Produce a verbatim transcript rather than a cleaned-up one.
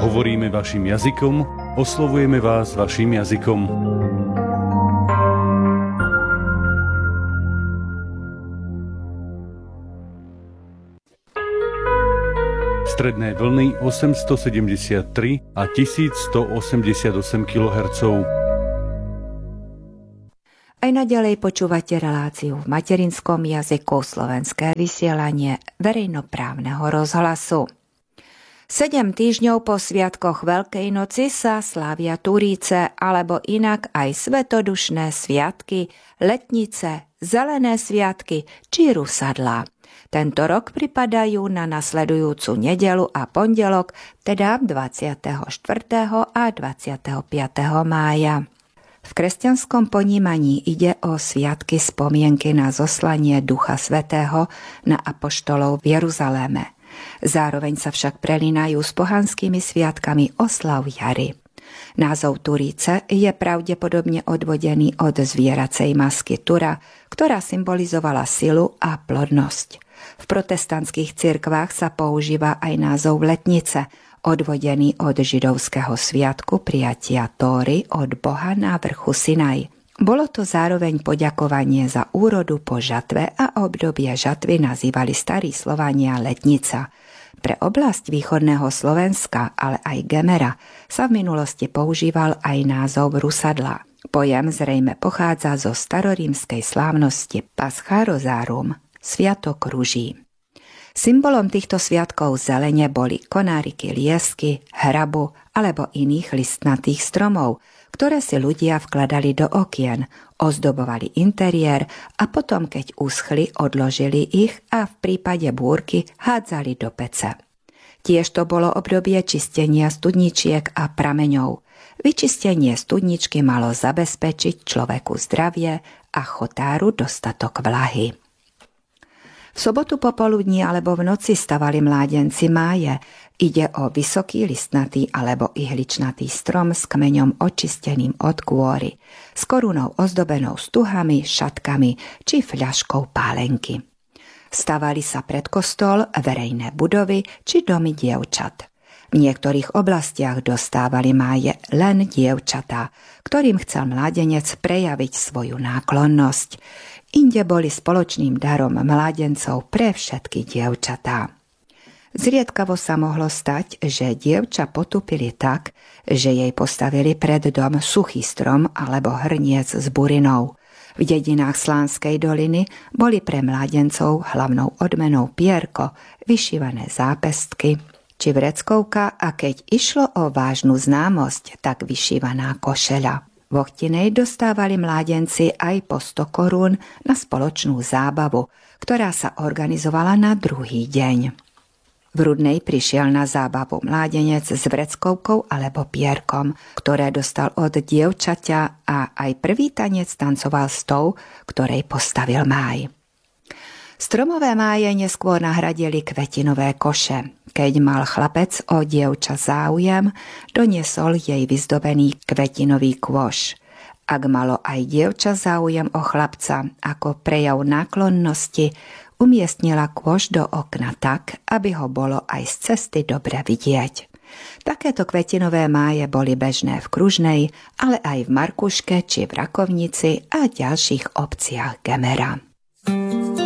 Hovoríme vašim jazykom, oslovujeme vás vašim jazykom. Stredné vlny osemstosedemdesiattri a tisícstoosemdesiatosem kilohertzov. Aj naďalej počúvate reláciu v materinskom jazyku slovenské vysielanie verejnoprávneho rozhlasu. Sedem týždňov po sviatkoch Veľkej noci sa slávia Turíce, alebo inak aj svetodušné sviatky, letnice, zelené sviatky či rusadlá. Tento rok pripadajú na nasledujúcu nedeľu a pondelok, teda dvadsiateho štvrtého a dvadsiateho piateho mája. V kresťanskom ponímaní ide o sviatky spomienky na zoslanie Ducha Svätého na apoštolov v Jeruzaléme. Zároveň sa však prelínajú s pohanskými sviatkami oslav jary. Názov Turíce je pravdepodobne odvodený od zvieracej masky Tura, ktorá symbolizovala silu a plodnosť. V protestantských cirkvách sa používa aj názov Letnice, odvodený od židovského sviatku prijatia Tóry od Boha na vrchu Sinaj. Bolo to zároveň poďakovanie za úrodu po žatve a obdobie žatvy nazývali starí Slovania letnica. Pre oblasť východného Slovenska, ale aj Gemera, sa v minulosti používal aj názov rusadla. Pojem zrejme pochádza zo starorímskej slávnosti Pascha Rosarum, Sviatok ruží. Symbolom týchto sviatkov zelene boli konáriky liesky, hrabu alebo iných listnatých stromov, ktoré si ľudia vkladali do okien, ozdobovali interiér a potom, keď uschli, odložili ich a v prípade búrky hádzali do pece. Tiež to bolo obdobie čistenia studničiek a prameňov. Vyčistenie studničky malo zabezpečiť človeku zdravie a chotáru dostatok vlahy. V sobotu popoludní alebo v noci stavali mládenci máje. Ide o vysoký listnatý alebo ihličnatý strom s kmeňom očisteným od kôry, s korunou ozdobenou stuhami, šatkami či fľaškou pálenky. Stavali sa pred kostol, verejné budovy či domy dievčat. V niektorých oblastiach dostávali máje len dievčatá, ktorým chcel mládenec prejaviť svoju náklonnosť. Inde boli spoločným darom mládencov pre všetky dievčatá. Zriedkavo sa mohlo stať, že dievča potupili tak, že jej postavili pred dom suchý strom alebo hrniec s burinou. V dedinách Slánskej doliny boli pre mládencov hlavnou odmenou pierko, vyšívané zápestky či vreckovka a keď išlo o vážnu známosť, tak vyšívaná košeľa. V Ochtinej dostávali mládenci aj po sto korún na spoločnú zábavu, ktorá sa organizovala na druhý deň. V Rudnej prišiel na zábavu mládenec s vreckovkou alebo pierkom, ktoré dostal od dievčaťa a aj prvý tanec tancoval s tou, ktorej postavil máj. Stromové máje neskôr nahradili kvetinové koše. Keď mal chlapec o dievča záujem, doniesol jej vyzdobený kvetinový kôš. Ak malo aj dievča záujem o chlapca ako prejav náklonnosti, umiestnila kôš do okna tak, aby ho bolo aj z cesty dobre vidieť. Takéto kvetinové máje boli bežné v Kružnej, ale aj v Markuške či v Rakovnici a ďalších obciach Gemera.